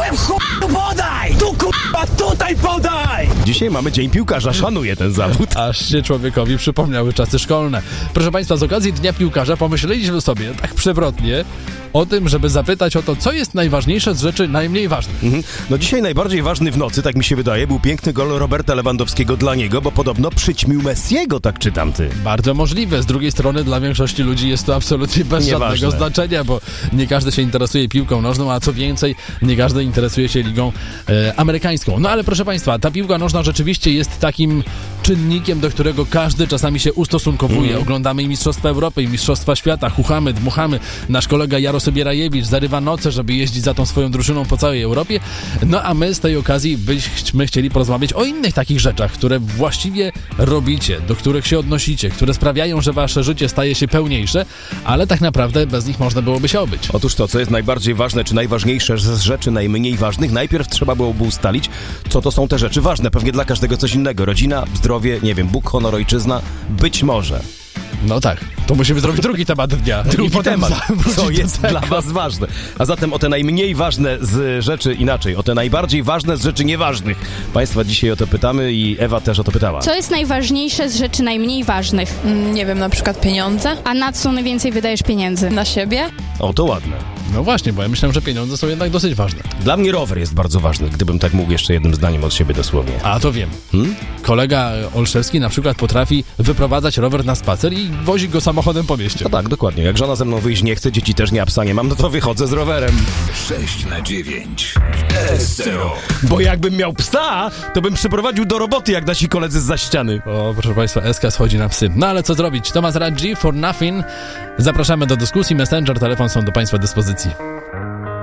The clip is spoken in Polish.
podaj! Tu kurwa, tutaj podaj! Dzisiaj mamy Dzień Piłkarza, szanuję ten zawód. Aż się człowiekowi przypomniały czasy szkolne. Proszę Państwa, z okazji Dnia Piłkarza pomyśleliśmy sobie, tak przewrotnie, o tym, żeby zapytać o to, co jest najważniejsze z rzeczy najmniej ważnych. No dzisiaj najbardziej ważny w nocy, tak mi się wydaje, był piękny gol Roberta Lewandowskiego dla niego, bo podobno przyćmił Messiego, tak czytam ty. Bardzo możliwe. Z drugiej strony dla większości ludzi jest to absolutnie bez żadnego znaczenia, bo nie każdy się interesuje piłką nożną, a co więcej, nie każdy interesuje się ligą amerykańską. No ale proszę Państwa, ta piłka nożna rzeczywiście jest takim czynnikiem, do którego każdy czasami się ustosunkowuje. Oglądamy i Mistrzostwa Europy, i Mistrzostwa Świata, chuchamy, dmuchamy. Nasz kolega Jarosław Bierajewicz zarywa noce, żeby jeździć za tą swoją drużyną po całej Europie. No a my z tej okazji byśmy chcieli porozmawiać o innych takich rzeczach, które właściwie robicie, do których się odnosicie, które sprawiają, że wasze życie staje się pełniejsze, ale tak naprawdę bez nich można byłoby się obyć. Otóż to, co jest najbardziej ważne, czy najważniejsze z rzeczy najmniej ważnych, najpierw trzeba byłoby ustalić, co to są te rzeczy ważne. Pewnie dla każdego coś innego. Rodzina, zdrowie, nie wiem, Bóg, honor, ojczyzna. Być może. No tak, to musimy zrobić drugi temat dnia. Drugi temat, co jest dla was ważne. A zatem o te najmniej ważne z rzeczy inaczej, o te najbardziej ważne z rzeczy nieważnych. Państwa dzisiaj o to pytamy i Ewa też o to pytała. Co jest najważniejsze z rzeczy najmniej ważnych? Nie wiem, na przykład pieniądze. A na co najwięcej wydajesz pieniędzy? Na siebie. O, to ładne. No właśnie, bo ja myślałem, że pieniądze są jednak dosyć ważne. Dla mnie rower jest bardzo ważny, gdybym tak mógł jeszcze jednym zdaniem od siebie dosłownie. A to wiem. Kolega Olszewski na przykład potrafi wyprowadzać rower na spacer i wozi go samochodem po mieście. No tak, dokładnie. Jak żona ze mną wyjść nie chce, dzieci też nie, a psa nie mam, no to wychodzę z rowerem. 6/9 SCO. Bo jakbym miał psa, to bym przyprowadził do roboty, jak nasi koledzy zza ściany. O, proszę Państwa, SK schodzi na psy. No ale co zrobić? Thomas Radji, For Nothing. Zapraszamy do dyskusji. Messenger, telefon są do Państwa dyspozycji.